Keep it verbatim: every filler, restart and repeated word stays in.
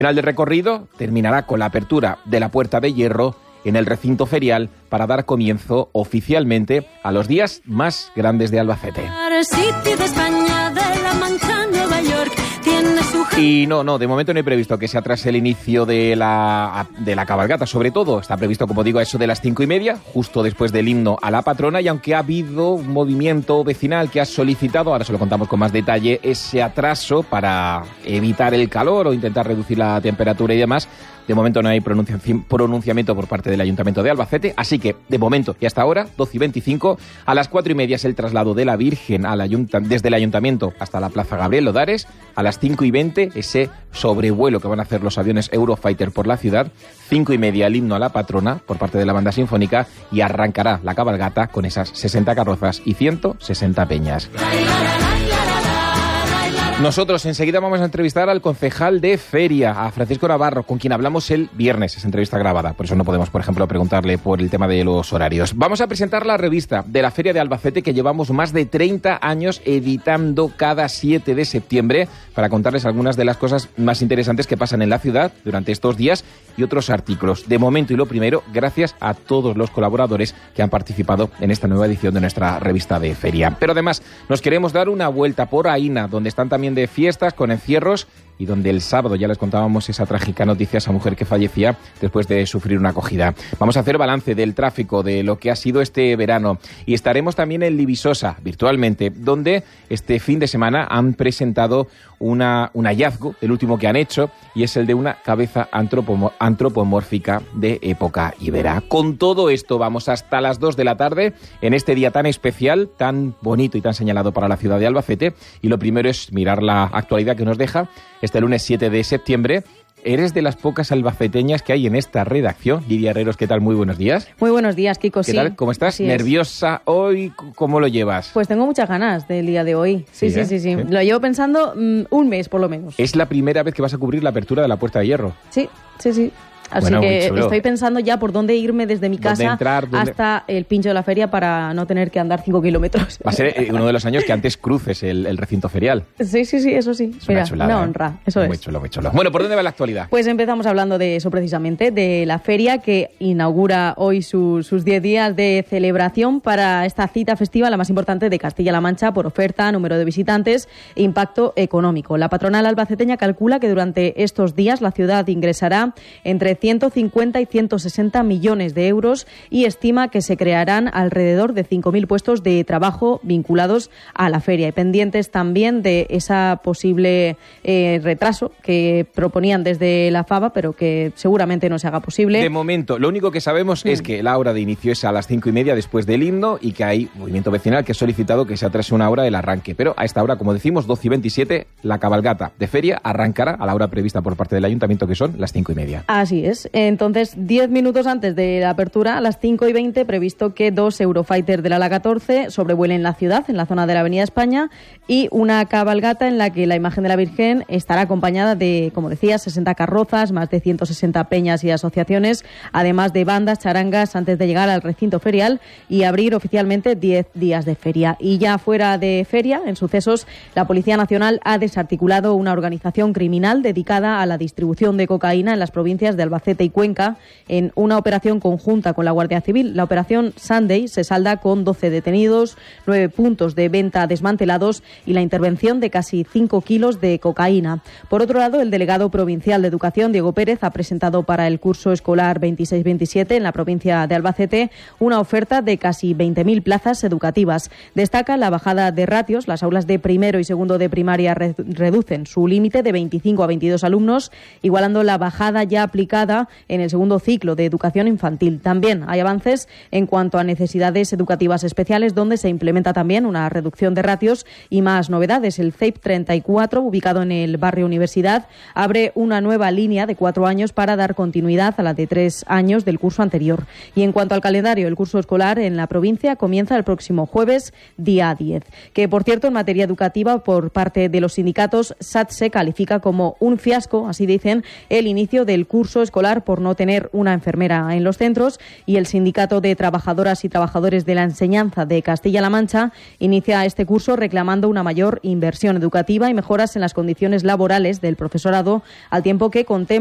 El final del recorrido terminará con la apertura de la Puerta de Hierro en el recinto ferial para dar comienzo oficialmente a los días más grandes de Albacete. Y no, no, de momento no hay previsto que se atrase el inicio de la, de la cabalgata. Sobre todo está previsto, como digo, a eso de las cinco y media, justo después del himno a la patrona, y aunque ha habido un movimiento vecinal que ha solicitado, ahora se lo contamos con más detalle, ese atraso para evitar el calor o intentar reducir la temperatura y demás, de momento no hay pronunciaci- pronunciamiento por parte del Ayuntamiento de Albacete, así que de momento y hasta ahora, doce y veinticinco, a las cuatro y media es el traslado de la Virgen al ayunta- desde el Ayuntamiento hasta la Plaza Gabriel Lodares, a las cinco y veinte ese sobrevuelo que van a hacer los aviones Eurofighter por la ciudad, cinco y media el himno a la patrona por parte de la banda sinfónica y arrancará la cabalgata con esas sesenta carrozas y ciento sesenta peñas. Nosotros enseguida vamos a entrevistar al concejal de Feria, a Francisco Navarro, con quien hablamos el viernes, esa entrevista grabada, por eso no podemos, por ejemplo, preguntarle por el tema de los horarios. Vamos a presentar la revista de la Feria de Albacete que llevamos más de treinta años editando cada siete de septiembre para contarles algunas de las cosas más interesantes que pasan en la ciudad durante estos días y otros artículos. De momento y lo primero, gracias a todos los colaboradores que han participado en esta nueva edición de nuestra revista de Feria. Pero además nos queremos dar una vuelta por Aína, donde están también de fiestas con encierros y donde el sábado ya les contábamos esa trágica noticia, esa mujer que fallecía después de sufrir una acogida. Vamos a hacer balance del tráfico, de lo que ha sido este verano, y estaremos también en Libisosa, virtualmente, donde este fin de semana han presentado una, un hallazgo, el último que han hecho, y es el de una cabeza antropomo- antropomórfica de época ibera. Con todo esto vamos hasta las dos de la tarde, en este día tan especial, tan bonito y tan señalado para la ciudad de Albacete, y lo primero es mirar la actualidad que nos deja este lunes siete de septiembre. Eres de las pocas albaceteñas que hay en esta redacción. Lidia Herreros, ¿qué tal? Muy buenos días. Muy buenos días, Kiko. ¿Qué sí, tal? ¿Cómo estás? así ¿Nerviosa es. hoy? ¿Cómo lo llevas? Pues tengo muchas ganas del día de hoy. Sí, Sí, sí, ¿eh? sí, sí. Sí. Lo llevo pensando mm, un mes, por lo menos. Es la primera vez que vas a cubrir la apertura de la Puerta de Hierro. Sí, sí, sí. Así Bueno, que muy chulo. estoy pensando ya por dónde irme desde mi ¿Dónde casa entrar? ¿Dónde- hasta el pincho de la feria para no tener que andar cinco kilómetros. Va a ser eh, uno de los años que antes cruces el, el recinto ferial. Sí, sí, sí, eso sí. Es una Mira, chulada, una ¿eh? honra, eso Muy es. chulo, muy chulo. Bueno, ¿por dónde va la actualidad? Pues empezamos hablando de eso precisamente, de la feria que inaugura hoy su- sus diez días de celebración para esta cita festiva, la más importante de Castilla-La Mancha, por oferta, número de visitantes e impacto económico. La patronal albaceteña calcula que durante estos días la ciudad ingresará entre ciento cincuenta y ciento sesenta millones de euros y estima que se crearán alrededor de cinco mil puestos de trabajo vinculados a la feria y pendientes también de esa posible eh, retraso que proponían desde la Fava, pero que seguramente no se haga posible. De momento, lo único que sabemos es que la hora de inicio es a las cinco y media después del himno y que hay movimiento vecinal que ha solicitado que se atrase una hora el arranque. Pero a esta hora, como decimos, doce y veintisiete, la cabalgata de feria arrancará a la hora prevista por parte del ayuntamiento, que son las cinco y media. Así es. Entonces, diez minutos antes de la apertura, a las cinco y veinte, previsto que dos Eurofighter del ala catorce sobrevuelen la ciudad, en la zona de la Avenida España, y una cabalgata en la que la imagen de la Virgen estará acompañada de, como decía, sesenta carrozas, más de ciento sesenta peñas y asociaciones, además de bandas, charangas, antes de llegar al recinto ferial y abrir oficialmente diez días de feria. Y ya fuera de feria, en sucesos, la Policía Nacional ha desarticulado una organización criminal dedicada a la distribución de cocaína en las provincias de Albacete y Cuenca, en una operación conjunta con la Guardia Civil. La operación Sunday se salda con doce detenidos, nueve puntos de venta desmantelados y la intervención de casi cinco kilos de cocaína. Por otro lado, el delegado provincial de Educación, Diego Pérez, ha presentado para el curso escolar veintiséis veintisiete en la provincia de Albacete una oferta de casi veinte mil plazas educativas. Destaca la bajada de ratios. Las aulas de primero y segundo de primaria re- reducen su límite de veinticinco a veintidós alumnos, igualando la bajada ya aplicada en el segundo ciclo de educación infantil. También hay avances en cuanto a necesidades educativas especiales, donde se implementa también una reducción de ratios y más novedades. El C E I P treinta y cuatro, ubicado en el barrio Universidad, abre una nueva línea de cuatro años para dar continuidad a la de tres años del curso anterior. Y en cuanto al calendario, el curso escolar en la provincia comienza el próximo jueves, día diez. Que, por cierto, en materia educativa, por parte de los sindicatos, S A T se califica como un fiasco, así dicen, el inicio del curso escolar escolar por no tener una enfermera en los centros, y el Sindicato de Trabajadoras y Trabajadores de la Enseñanza de Castilla-La Mancha inicia este curso reclamando una mayor inversión educativa y mejoras en las condiciones laborales del profesorado, al tiempo que contempla